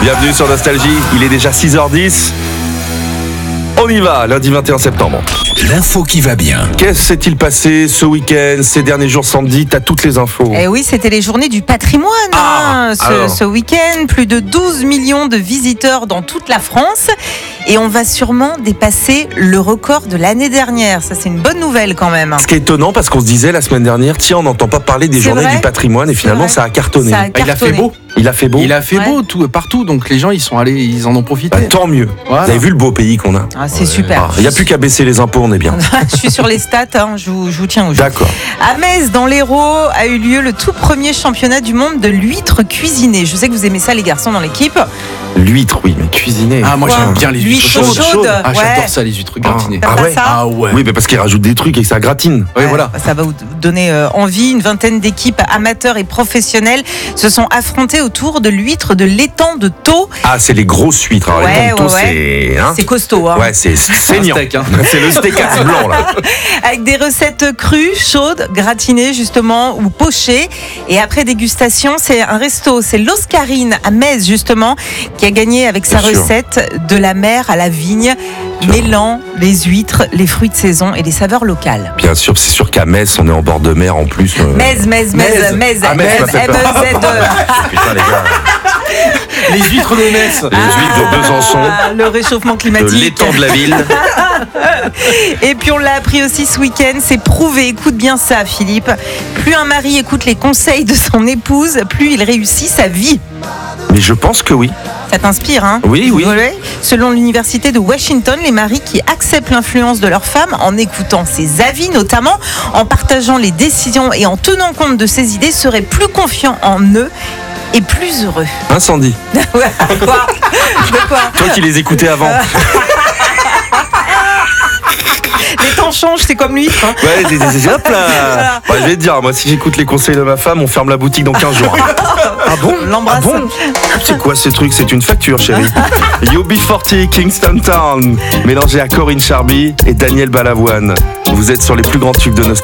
Bienvenue sur Nostalgie, il est déjà 6h10. On y va, lundi 21 septembre. L'info qui va bien. Qu'est-ce s'est-il passé ce week-end, ces derniers jours, Sandy? T'as toutes les infos. Eh oui, c'était les journées du patrimoine ce week-end. Plus de 12 millions de visiteurs dans toute la France. Et on va sûrement dépasser le record de l'année dernière. Ça, c'est une bonne nouvelle quand même. Ce qui est étonnant, parce qu'on se disait la semaine dernière, tiens, on n'entend pas parler des journées du patrimoine, et finalement, ça a cartonné. Il a fait beau. Il a fait beau. Il a fait beau partout, donc les gens ils sont allés, ils en ont profité. Tant mieux. Voilà. Vous avez vu le beau pays qu'on a? C'est super. Il n'y a plus qu'à baisser les impôts, on est bien. Je suis sur les stats, je vous tiens au jeu. D'accord. À Metz, dans l'Hérault, a eu lieu le tout premier championnat du monde de l'huître cuisinée. Je sais que vous aimez ça, les garçons, dans l'équipe. L'huître, oui, mais cuisiner. Ah, moi j'aime bien les huîtres chaudes. Ah, ouais. j'adore ça, les huîtres gratinées. T'as pas ça Ah ouais. Oui, mais parce qu'ils rajoutent des trucs et que ça gratine. Oui, voilà. Ça va vous donner envie. Une vingtaine d'équipes amateurs et professionnels se sont affrontés autour de l'huître de l'étang de Thau. Ah, c'est les grosses huîtres. Alors, les tantôt, c'est... Hein, c'est costaud. Ouais, c'est saignant. Steak, hein. C'est le steak à blanc, là. Avec des recettes crues, chaudes, gratinées justement, ou pochées. Et après dégustation, c'est un resto. C'est l'Oscarine à Metz, justement, qui a gagné avec sa recette de la mer à la vigne, mêlant les huîtres, les fruits de saison et les saveurs locales. Bien sûr, c'est sûr qu'à Metz, on est en bord de mer en plus. Metz, Ah, Metz, ça fait peur. Putain, les gars. Les huîtres de Metz. Les huîtres de Besançon. Le réchauffement climatique. De l'étang de la ville. Et puis on l'a appris aussi ce week-end, c'est prouvé, écoute bien ça Philippe, plus un mari écoute les conseils de son épouse, plus il réussit sa vie. Mais je pense que oui. Ça t'inspire, hein? Oui, oui. Selon l'université de Washington, les maris qui acceptent l'influence de leur femme en écoutant ses avis notamment, en partageant les décisions et en tenant compte de ses idées seraient plus confiants en eux et plus heureux. Incendie. Quoi? De quoi? Toi qui les écoutais avant. Les temps changent, c'est comme l'huître. Hein. Ouais, hop là. Ouais, je vais te dire, moi, si j'écoute les conseils de ma femme, on ferme la boutique dans 15 jours. Ah bon? L'embrasse. Ah bon? C'est quoi ce truc? C'est une facture, chérie. UB40, Kingston Town, mélangé à Corinne Charby et Daniel Balavoine. Vous êtes sur les plus grands tubes de Nostalgie.